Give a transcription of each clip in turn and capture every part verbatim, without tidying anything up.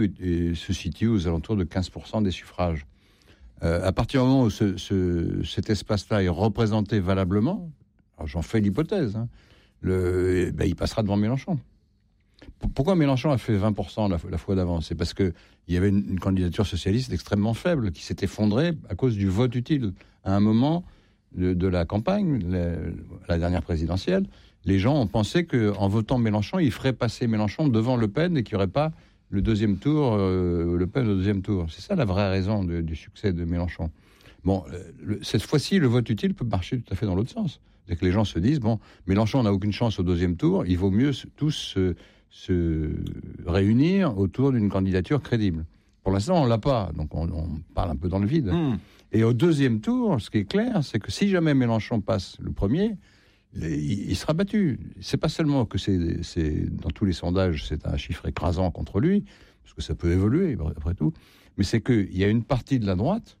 et se situe aux alentours de quinze pour cent des suffrages. Euh, à partir du moment où ce, ce, cet espace-là est représenté valablement, alors j'en fais l'hypothèse, hein, le, ben, il passera devant Mélenchon. Pourquoi Mélenchon a fait vingt pour cent la, la fois d'avant ? C'est parce qu'il y avait une, une candidature socialiste extrêmement faible qui s'est effondrée à cause du vote utile. À un moment de, de la campagne, la, la dernière présidentielle, les gens ont pensé qu'en votant Mélenchon, ils feraient passer Mélenchon devant Le Pen et qu'il n'y aurait pas le deuxième tour, euh, Le Pen au deuxième tour. C'est ça la vraie raison de, du succès de Mélenchon. Bon, le, cette fois-ci, le vote utile peut marcher tout à fait dans l'autre sens. C'est que les gens se disent, bon, Mélenchon n'a aucune chance au deuxième tour, il vaut mieux tous se, se réunir autour d'une candidature crédible. Pour l'instant, on ne l'a pas, donc on, on parle un peu dans le vide. Mmh. Et au deuxième tour, ce qui est clair, c'est que si jamais Mélenchon passe le premier, il, il sera battu. C'est pas seulement que c'est, c'est dans tous les sondages, c'est un chiffre écrasant contre lui, parce que ça peut évoluer après tout, mais c'est qu'il y a une partie de la droite,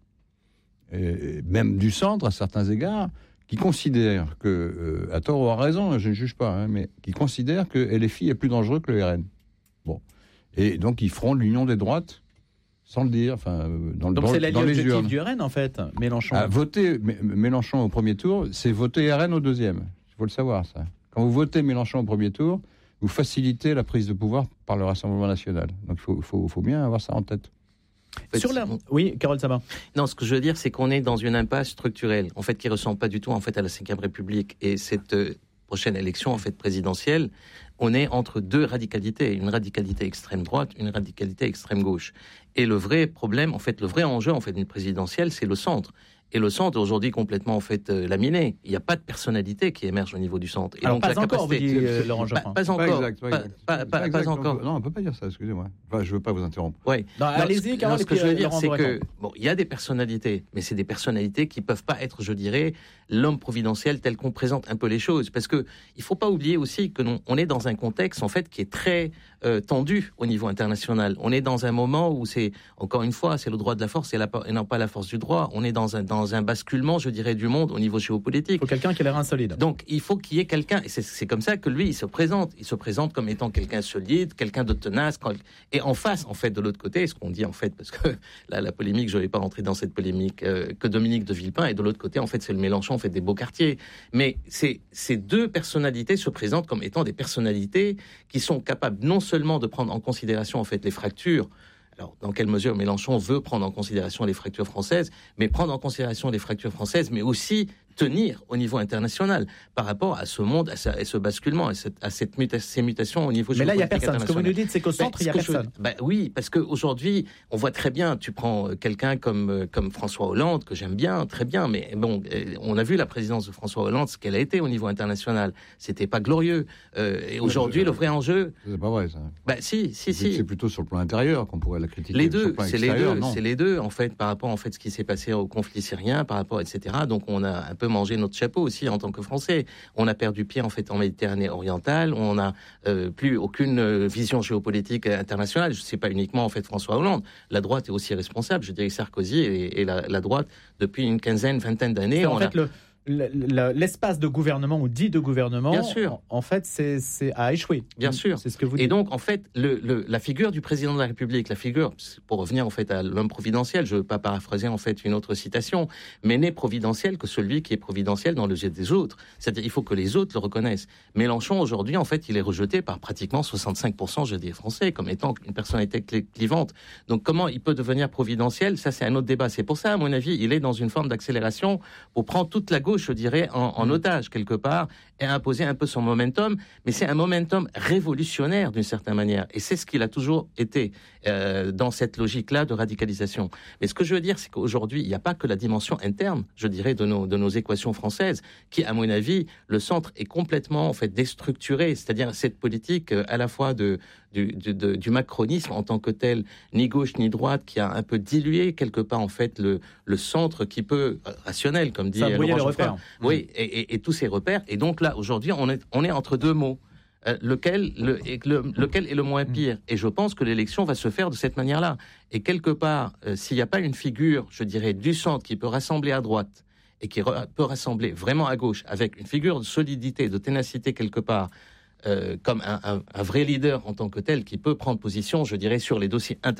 et même du centre à certains égards, qui considère que, euh, à tort ou à raison, je ne juge pas, hein, mais qui considère que L F I est plus dangereux que le R N. Bon. Et donc ils feront l'union des droites, sans le dire, enfin, dans, donc dans, c'est dans les urnes. du R N, en fait, Mélenchon. À voter M- Mélenchon au premier tour, c'est voter R N au deuxième. Il faut le savoir, ça. Quand vous votez Mélenchon au premier tour, vous facilitez la prise de pouvoir par le Rassemblement national. Donc il faut, faut, faut bien avoir ça en tête. En fait, Sur la... Oui, Carole Sabat. Non, ce que je veux dire, c'est qu'on est dans une impasse structurelle, en fait, qui ne ressemble pas du tout, en fait, à la cinquième République. Et cette euh, prochaine élection, en fait, présidentielle, on est entre deux radicalités, une radicalité extrême droite, une radicalité extrême gauche. Et le vrai problème, en fait, le vrai enjeu, en fait, d'une présidentielle, c'est le centre. Et le centre est aujourd'hui complètement en fait euh, laminé. Il n'y a pas de personnalité qui émerge au niveau du centre. Et alors donc, pas la encore, capacité... vous dit euh, Laurent Geoffrin. Pas, pas encore. Pas, exact, ouais. pas, pas, pas, pas, pas encore. Non, on ne peut pas dire ça, excusez-moi. Enfin, je ne veux pas vous interrompre. Oui. Non, non, allez-y, Carole. Ce que je veux dire, c'est que bon, il y a des personnalités, mais c'est des personnalités qui ne peuvent pas être, je dirais, l'homme providentiel tel qu'on présente un peu les choses. Parce que il ne faut pas oublier aussi que non, on est dans un contexte en fait qui est très euh, tendu au niveau international. On est dans un moment où c'est, encore une fois, c'est le droit de la force et, la, et non pas la force du droit. On est dans un, dans un basculement, je dirais, du monde au niveau géopolitique. Il faut quelqu'un qui a l'air insolide. Donc, il faut qu'il y ait quelqu'un, et c'est, c'est comme ça que lui, il se présente. Il se présente comme étant quelqu'un solide, quelqu'un de tenace. Et en face, en fait, de l'autre côté, ce qu'on dit, en fait, parce que là, la polémique, je ne vais pas rentrer dans cette polémique, euh, que Dominique de Villepin, et de l'autre côté, en fait, c'est le Mélenchon, en fait, des beaux quartiers. Mais c'est, ces deux personnalités se présentent comme étant des personnalités qui sont capables non seulement de prendre en considération, en fait, les fractures. Alors, dans quelle mesure Mélenchon veut prendre en considération les fractures françaises, mais prendre en considération les fractures françaises, mais aussi tenir au niveau international par rapport à ce monde, à, ce, à ce basculement, à, cette, à cette muta- ces mutations au niveau géopolitique. Mais là, il n'y a personne. Ce que vous nous dites, c'est qu'au centre, il n'y a personne. Je, bah, oui, parce qu'aujourd'hui, on voit très bien, tu prends quelqu'un comme, comme François Hollande, que j'aime bien, très bien, mais bon, on a vu la présidence de François Hollande, ce qu'elle a été au niveau international. C'était pas glorieux. Euh, et aujourd'hui, le vrai enjeu... C'est pas vrai, ça. Bah, si, si, si. C'est plutôt sur le plan intérieur qu'on pourrait la critiquer. Les deux, c'est les deux, non. c'est les deux, en fait, par rapport, en fait, ce qui s'est passé au conflit syrien, par rapport, et cetera. Donc, on a un peu mangé notre chapeau aussi en tant que Français. On a perdu pied en fait en Méditerranée orientale. On n'a euh, plus aucune euh, vision géopolitique internationale. Je ne sais pas uniquement en fait François Hollande. La droite est aussi responsable. Je dirais Sarkozy et, et la, la droite depuis une quinzaine, vingtaine d'années. En on fait, a... le, le, l'espace de gouvernement ou dit de gouvernement, bien sûr. En, en fait, c'est, c'est a échoué. Bien sûr. C'est ce que vous dites. Et donc, en fait, le, le, la figure du président de la République, la figure, pour revenir en fait à l'homme providentiel, je ne veux pas paraphraser en fait une autre citation, mais n'est providentiel que celui qui est providentiel dans le jet des autres. C'est-à-dire, il faut que les autres le reconnaissent. Mélenchon, aujourd'hui, en fait, il est rejeté par pratiquement soixante-cinq pour cent, je dis, Français, comme étant une personnalité clivante. Donc, comment il peut devenir providentiel? Ça, c'est un autre débat. C'est pour ça, à mon avis, il est dans une forme d'accélération pour prendre toute la gauche, je dirais, en, en otage quelque part et imposer un peu son momentum, mais c'est un momentum révolutionnaire d'une certaine manière, et c'est ce qu'il a toujours été euh, dans cette logique-là de radicalisation. Mais ce que je veux dire, c'est qu'aujourd'hui, il n'y a pas que la dimension interne, je dirais, de nos, de nos équations françaises, qui, à mon avis, le centre est complètement en fait déstructuré, c'est-à-dire cette politique euh, à la fois de, du, du, de, du macronisme en tant que tel, ni gauche ni droite, qui a un peu dilué quelque part en fait le, le centre qui peut, euh, rationnel, comme dit Laurent Geoffrin, oui, et, et, et tous ces repères. Et donc là, aujourd'hui, on est, on est entre deux mots. Euh, lequel, le, le, lequel est le moins pire? Et je pense que l'élection va se faire de cette manière-là. Et quelque part, euh, s'il n'y a pas une figure, je dirais, du centre qui peut rassembler à droite et qui re- peut rassembler vraiment à gauche, avec une figure de solidité, de ténacité quelque part, euh, comme un, un, un vrai leader en tant que tel qui peut prendre position, je dirais, sur les dossiers